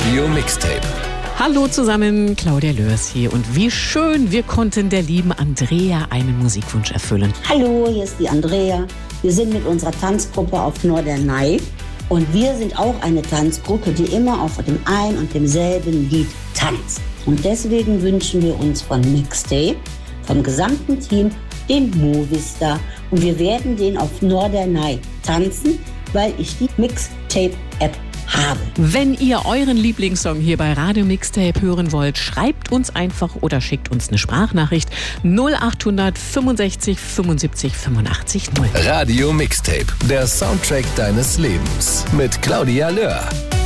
Radio Mixtape. Hallo zusammen, Claudia Lörs hier und wie schön, wir konnten der lieben Andrea einen Musikwunsch erfüllen. Hallo, hier ist die Andrea. Wir sind mit unserer Tanzgruppe auf Norderney und wir sind auch eine Tanzgruppe, die immer auf dem ein und demselben Lied tanzt. Und deswegen wünschen wir uns von Mixtape, vom gesamten Team, den Movistar. Und wir werden den auf Norderney tanzen, weil ich die Mixtape-App habe. Wenn ihr euren Lieblingssong hier bei Radio Mixtape hören wollt, schreibt uns einfach oder schickt uns eine Sprachnachricht 0800 65 75 85 0. Radio Mixtape, der Soundtrack deines Lebens mit Claudia Löhr.